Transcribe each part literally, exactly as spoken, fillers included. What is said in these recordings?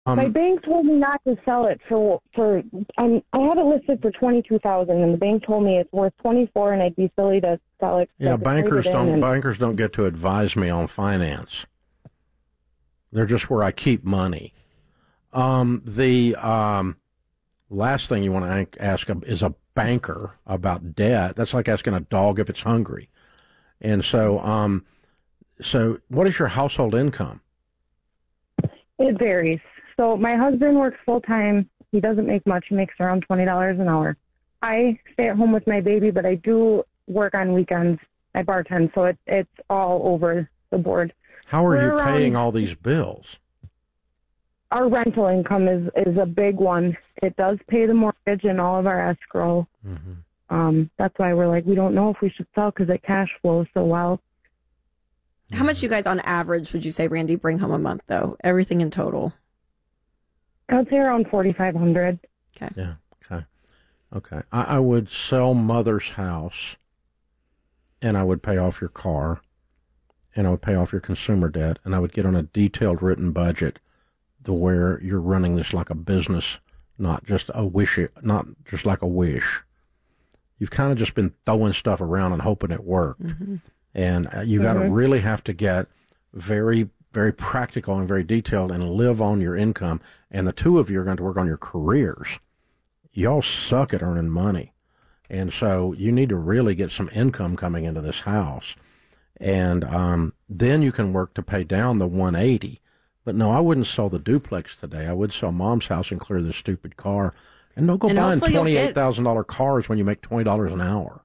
My Um, bank told me not to sell it for for. Um, I have it listed for twenty two thousand, and the bank told me it's worth twenty four, and I'd be silly to sell it. yeah, bankers don't and, bankers don't get to advise me on finance. They're just where I keep money. Um, the um, last thing you want to ask is a banker about debt. That's like asking a dog if it's hungry. And so, um, so what is your household income? It varies. So my husband works full time. He doesn't make much. He makes around twenty dollars an hour. I stay at home with my baby, but I do work on weekends. I bartend, so it, it's all over the board. How are We're you around, paying all these bills? Our rental income is, is a big one. It does pay the mortgage and all of our escrow. Mm-hmm. Um, that's why we're like, we don't know if we should sell because it cash flows so well. How much you guys on average would you say, Randy, bring home a month, though? Everything in total? I'd say around forty-five hundred. Okay. Yeah. Okay. Okay. I, I would sell Mother's house, and I would pay off your car, and I would pay off your consumer debt, and I would get on a detailed written budget to where you're running this like a business, not just a wish, not just like a wish. You've kind of just been throwing stuff around and hoping it worked. Mm-hmm. And you got to mm-hmm. really have to get very, very practical and very detailed and live on your income. And the two of you are going to work on your careers. Y'all suck at earning money. And so you need to really get some income coming into this house. And um, then you can work to pay down the one eighty. But no, I wouldn't sell the duplex today. I would sell Mom's house and clear this stupid car. And don't go and buying twenty-eight thousand dollars cars when you make twenty dollars an hour.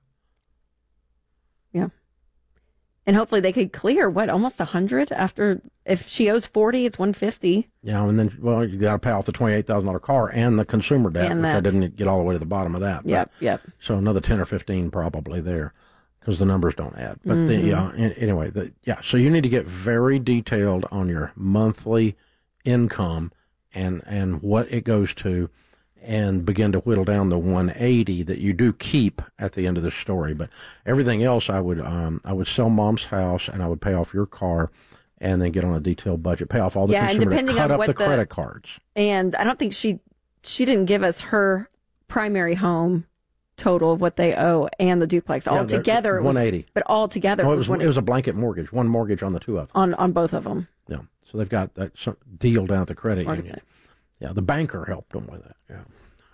Yeah. And hopefully they could clear, what, almost one hundred after, if she owes forty, it's one hundred fifty. Yeah, and then, well, you got to pay off the twenty-eight thousand dollars car and the consumer debt, and which that. I didn't get all the way to the bottom of that. Yep, but, yep. So another ten or fifteen probably there because the numbers don't add. But mm-hmm. the, uh, anyway, the, yeah, so you need to get very detailed on your monthly income and, and what it goes to, and begin to whittle down the one eighty that you do keep at the end of the story. But everything else, I would um, I would sell Mom's house, and I would pay off your car, and then get on a detailed budget, pay off all the yeah, consumer and depending debt, cut on up what the, the credit cards. And I don't think she she didn't give us her primary home total of what they owe and the duplex all yeah, together. It was one eighty, but all together no, it was was it was a blanket mortgage, one mortgage on the two of them. On on both of them. Yeah, so they've got that deal down at the credit okay. union. Yeah, the banker helped them with that. Yeah.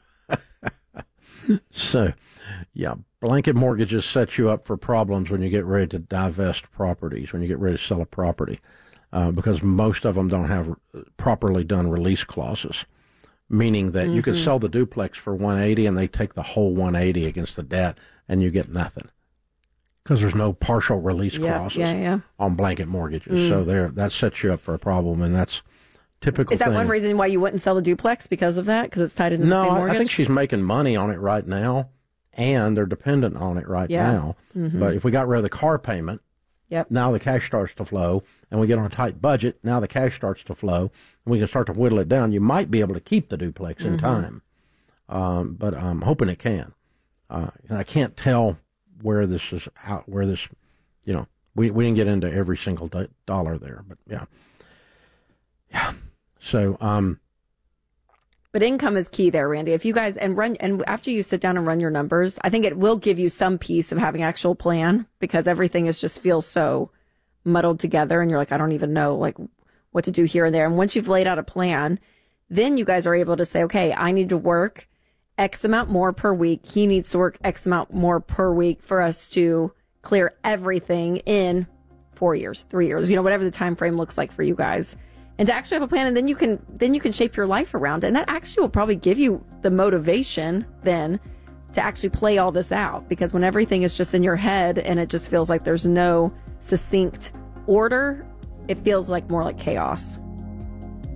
So, yeah, blanket mortgages set you up for problems when you get ready to divest properties, when you get ready to sell a property, uh, because most of them don't have properly done release clauses, meaning that mm-hmm. you could sell the duplex for one eighty and they take the whole one eighty against the debt and you get nothing because there's no partial release yeah, clauses yeah, yeah. on blanket mortgages. Mm. So there, that sets you up for a problem, and that's typical. Is that thing. one reason why you wouldn't sell the duplex, because of that? Because it's tied into no, the same mortgage? I think she's making money on it right now, and they're dependent on it right yeah. now. Mm-hmm. But if we got rid of the car payment, yep. now the cash starts to flow, and we get on a tight budget, now the cash starts to flow, and we can start to whittle it down. You might be able to keep the duplex in mm-hmm. time, um, but I'm hoping it can. Uh, and I can't tell where this is out, where this, you know, we we didn't get into every single do- dollar there, but yeah. Yeah. So, um, but income is key there, Randy. If you guys and run and after you sit down and run your numbers, I think it will give you some piece of having actual plan, because everything is just feels so muddled together, and you're like, I don't even know like what to do here and there. And once you've laid out a plan, then you guys are able to say, okay, I need to work X amount more per week. He needs to work X amount more per week for us to clear everything in four years, three years, you know, whatever the time frame looks like for you guys. And to actually have a plan, and then you can then you can shape your life around it. And that actually will probably give you the motivation then to actually play all this out. Because when everything is just in your head and it just feels like there's no succinct order, it feels like more like chaos.